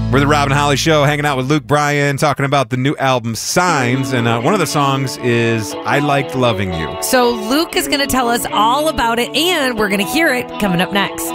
We're the Rob and Holly Show, hanging out with Luke Bryan, talking about the new album Signs, and one of the songs is I Liked Loving You. So Luke is going to tell us all about it, and we're going to hear it coming up next.